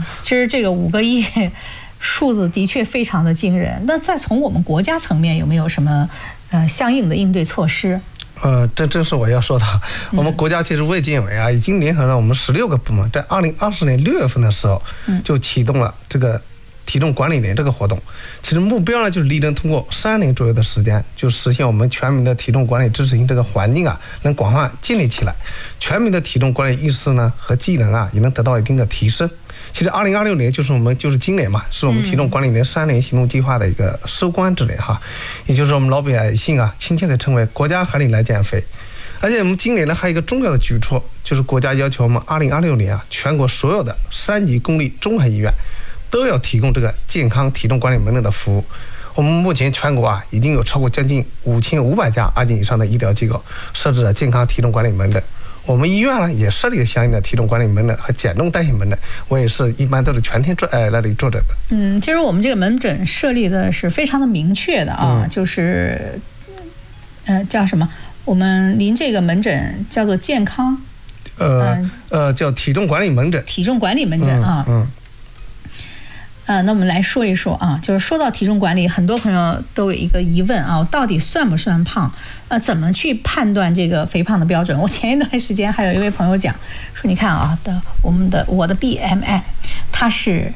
其实这个5个亿数字的确非常的惊人。那再从我们国家层面有没有什么相应的应对措施？ 这正是我要说的。我们国家其实卫健委啊，已经联合了我们16个部门，在2020年6月份的时候，就启动了这个体重管理年这个活动。其实目标呢，就是力争通过3年左右的时间，就实现我们全民的体重管理支持性这个环境啊，能广泛建立起来，全民的体重管理意识呢和技能啊，也能得到一定的提升。其实2026年就是今年嘛，是我们体重管理年3年行动计划的一个收官之年哈，也就是我们老百姓啊亲切的称为国家喊你来减肥。而且我们今年呢还有一个重要的举措，就是国家要求我们2026年啊，全国所有的3级公立综合医院都要提供这个健康体重管理门诊的服务。我们目前全国啊已经有超过将近5500家2级以上的医疗机构设置了健康体重管理门诊。我们医院呢也设立了相应的体重管理门诊和减重代谢门诊，我也是一般都是全天那里坐诊的。 其实我们这个门诊设立的是非常的明确的啊，就是叫什么？我们您这个门诊叫做健康， 叫体重管理门诊。 体重管理门诊啊。那我们来说一说啊，就是说到体重管理，很多朋友都有一个疑问啊，我到底算不算胖？怎么去判断这个肥胖的标准？我前一段时间还有一位朋友讲说，你看啊，我的 BMI 它是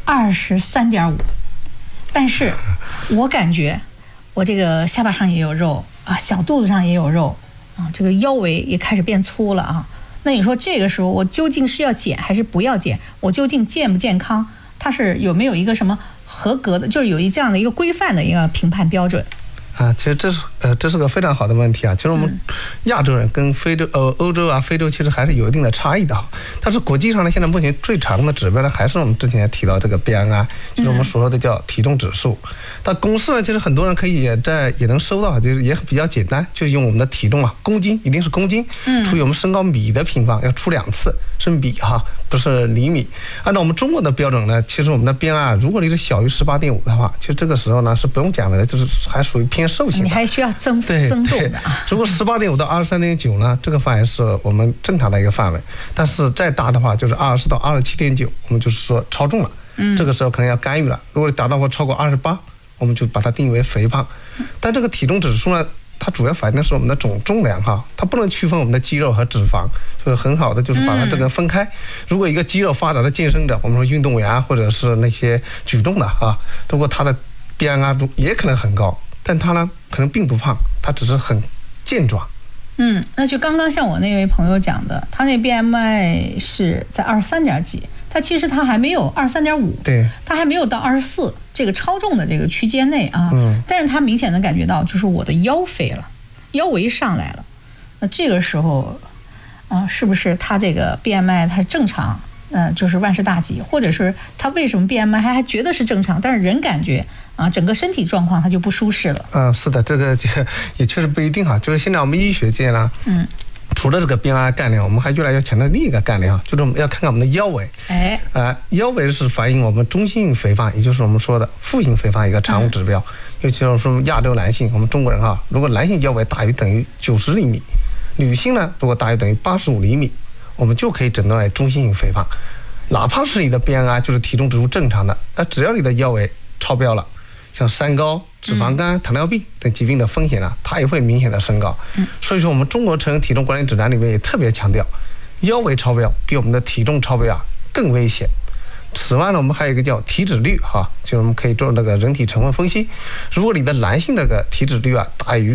23.5，但是我感觉我这个下巴上也有肉啊，小肚子上也有肉啊，这个腰围也开始变粗了啊。那你说这个时候我究竟是要减还是不要减？我究竟健不健康？它是有没有一个什么合格的，就是有这样的一个规范的一个评判标准？ 其实这是个非常好的问题啊。其实我们亚洲人跟欧洲啊、非洲其实还是有一定的差异的。但是国际上呢，现在目前最常用的指标呢，还是我们之前提到这个 BMI， 就是我们所说的叫体重指数。但公式呢，其实很多人可以也能收到，就是也比较简单，就是用我们的体重啊，公斤一定是公斤，除以我们身高米的平方，要除2次，是米哈，不是厘米。按照我们中国的标准呢，其实我们的 BMI 如果你是小于18.5的话，其实这个时候呢是不用减肥的，就是还属于偏瘦型的。 你还需要增重的啊。 如果18.5到23.9呢，这个范围是我们正常的一个范围。但是再大的话，就是24到27.9，我们就是说超重了。这个时候可能要干预了。如果达到或超过28，我们就把它定义为肥胖。但这个体重指数呢，它主要反映的是我们的总重量哈，它不能区分我们的肌肉和脂肪，就是很好的就是把它这个分开。如果一个肌肉发达的健身者，我们说运动员啊，或者是那些举重的啊，如果他的 BMI 也可能很高，但他呢可能并不胖，他只是很健壮。 那就刚刚像我那位朋友讲的，他那 BMI 是在23点几，他其实他还没有23.5， 对， 他还没有到24这个超重的这个区间内啊。但是他明显能感觉到，就是我的腰肥了，腰围上来了。那这个时候，是不是他这个 BMI 它是正常？就是万事大吉，或者是他为什么 BMI 还觉得是正常，但是人感觉啊，整个身体状况他就不舒适了。 是的，这个也确实不一定哈。就是现在我们医学界呢，除了这个 BMI 概念，我们还越来越强调另一个概念啊，就是我们要看看我们的腰围。腰围是反映我们中性性肥胖，也就是我们说的负性肥胖一个常务指标。尤其是说亚洲男性，我们中国人哈，如果男性腰围大于等于90厘米，女性呢如果大于等于85厘米，我们就可以诊断为中性性肥胖。哪怕是你的 BMI 就是体重指数正常的，只要你的腰围超标了，像三高、脂肪肝、糖尿病等疾病的风险呢，它也会明显的升高。所以说我们中国成人体重管理指南里面也特别强调，腰围超标比我们的体重超标更危险。此外呢，我们还有一个叫体脂率哈，就是我们可以做那个人体成分分析。如果你的男性那个体脂率大于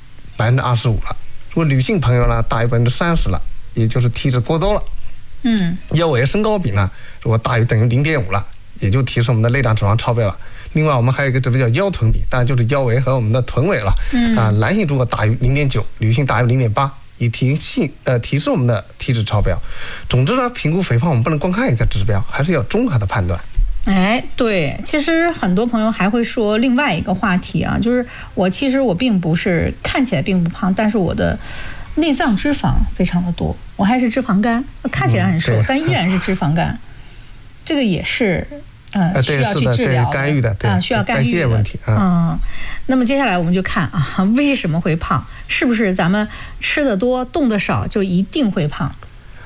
25%了，如果女性朋友呢大于30%了，也就是体脂过多了。腰围身高比呢，如果大于等于0.5了，也就提示我们的内脏脂肪超标了。另外我们还有一个指标叫腰臀比，当然就是腰围和我们的臀围了。男性如果大于0.9，女性大于0.8，以提示我们的体脂超标。总之呢，评估肥胖我们不能光看一个指标，还是要综合的判断。 对，其实很多朋友还会说另外一个话题啊，就是其实我并不是看起来并不胖，但是我的内脏脂肪非常的多，我还是脂肪肝，看起来很瘦，但依然是脂肪肝，这个也是需要去治疗的， 干预的， 需要干预的问题。 那么接下来我们就看为什么会胖？是不是咱们吃的多、动的少就一定会胖？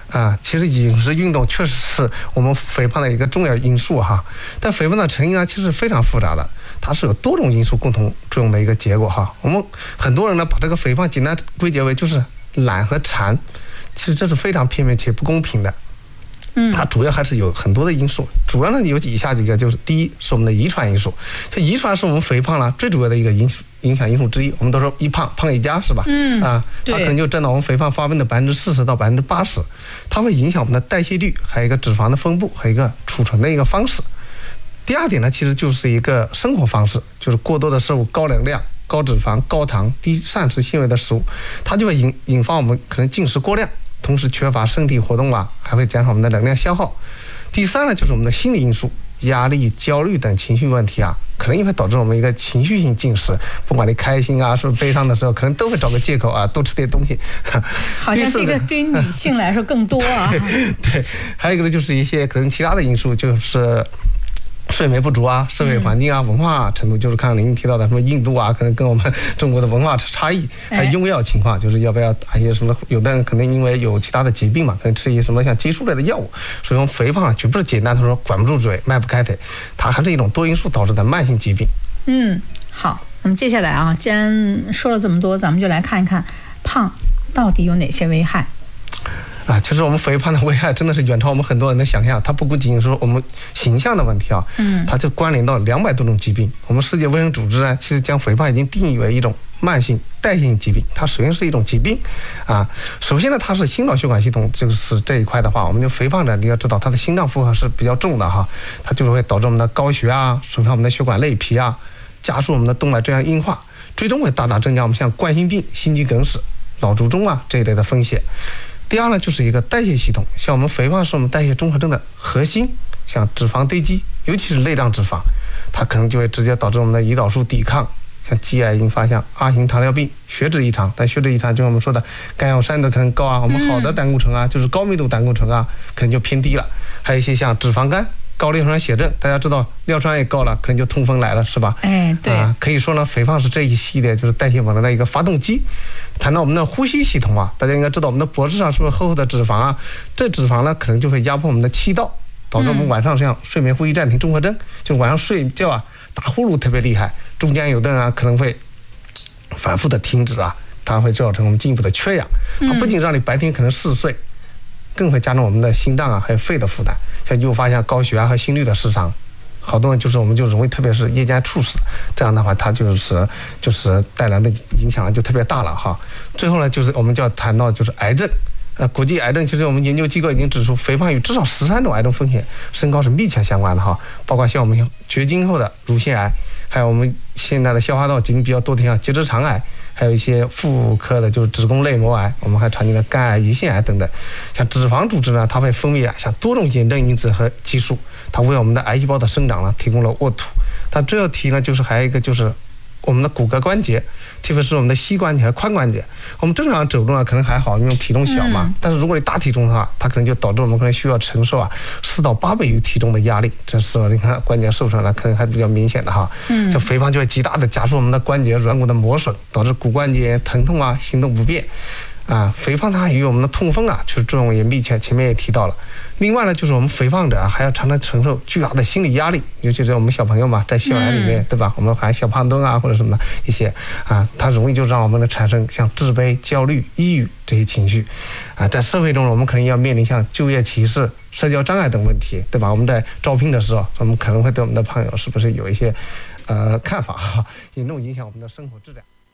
其实饮食运动确实是我们肥胖的一个重要因素哈。但肥胖的成因其实非常复杂的，它是有多种因素共同作用的一个结果哈。我们很多人呢把这个肥胖简单归结为就是懒和馋，其实这是非常片面且不公平的。它主要还是有很多的因素，主要呢有以下几个，就是第一是我们的遗传因素，这遗传是我们肥胖了最主要的一个影响因素之一。我们都说一胖一家是吧？它可能就占到我们肥胖发病的40%到80%，它会影响我们的代谢率，还有一个脂肪的分布，还有一个储存的一个方式。第二点呢，其实就是一个生活方式，就是过多的摄入高能量、高脂肪、高糖、低膳食纤维的食物，它就会引发我们可能进食过量，同时缺乏身体活动还会减少我们的能量消耗。第三呢，就是我们的心理因素，压力、焦虑等情绪问题可能也会导致我们一个情绪性进食，不管你开心是不是悲伤的时候，可能都会找个借口多吃点东西。 好像这个对于女性来说更多对，还有一个呢，就是一些可能其他的因素，就是睡眠不足社会环境文化程度，就是刚刚您提到的什么印度可能跟我们中国的文化差异，还有用药情况，就是要不要打一些什么，有的人可能因为有其他的疾病嘛，可能吃一些什么像激素类的药物。所以我们肥胖绝不是简单的说管不住嘴、迈不开腿，它还是一种多因素导致的慢性疾病。 好，那么接下来既然说了这么多，咱们就来看一看胖到底有哪些危害。 其实我们肥胖的危害真的是远超我们很多人的想象，它不仅仅是我们形象的问题它就关联到200多种疾病。我们世界卫生组织其实将肥胖已经定义为一种慢性代谢性疾病，它首先是一种疾病首先呢，它是心脑血管系统就是这一块的话，我们就肥胖者你要知道，它的心脏负荷是比较重的它就会导致我们的高血压，损伤我们的血管内皮加速我们的动脉粥样硬化，最终会大大增加我们像冠心病、心肌梗死、脑卒中这一类的风险。第二呢，就是一个代谢系统，像我们肥胖是我们代谢综合征的核心，像脂肪堆积，尤其是内脏脂肪，它可能就会直接导致我们的胰岛素抵抗，像肌癌引发像2型糖尿病、血脂异常。但血脂异常就是我们说的甘油三酯可能高我们好的胆固醇就是高密度胆固醇可能就偏低了。还有一些像脂肪肝、高尿酸血症，大家知道尿酸也高了，可能就痛风来了，是吧？ 对可以说呢，肥胖是这一系列就是代谢紊乱的一个发动机。谈到我们的呼吸系统大家应该知道我们的脖子上是不是厚厚的脂肪这脂肪呢可能就会压迫我们的气道，导致我们晚上像睡眠呼吸暂停综合征，就晚上睡觉打呼噜特别厉害，中间有的人可能会反复的停止它会造成我们进一步的缺氧。它不仅让你白天可能嗜睡，更会加重我们的心脏还有肺的负担，像诱发像高血压和心律的失常。好多人我们就容易，特别是夜间猝死，这样的话它就是带来的影响就特别大了最后呢，就是我们就要谈到就是癌症。国际癌症其实我们研究机构已经指出，肥胖与至少13种癌症风险升高是密切相关的包括像我们绝经后的乳腺癌，还有我们现在的消化道疾病比较多的像结直肠癌，还有一些妇科的就是子宫内膜癌，我们还常见的肝癌、胰腺癌等等。像脂肪组织呢，它会分泌像多种炎症因子和激素，它为我们的癌细胞的生长提供了沃土。它最后提呢，就是还有一个就是我们的骨骼关节，特别是我们的膝关节和髋关节。我们正常走路可能还好，因为体重小嘛，但是如果你大体重的话，它可能就导致我们可能需要承受4到8倍于体重的压力，这时候你看关节受伤了，可能还比较明显的这肥胖就会极大的加速我们的关节软骨的磨损，导致骨关节疼痛行动不便肥胖它与我们的痛风就是作用也密切，前面也提到了。另外呢，就是我们肥胖者还要常常承受巨大的心理压力，尤其是我们小朋友嘛，在校园里面，对吧？我们还小胖墩或者什么的一些它容易就让我们产生像自卑、焦虑、抑郁这些情绪在社会中我们可能要面临像就业歧视、社交障碍等问题，对吧？我们在招聘的时候，我们可能会对我们的胖友是不是有一些看法严重影响我们的生活质量。